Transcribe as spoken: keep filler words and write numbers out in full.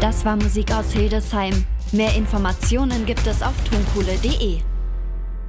Das war Musik aus Hildesheim. Mehr Informationen gibt es auf tonkohle punkt de.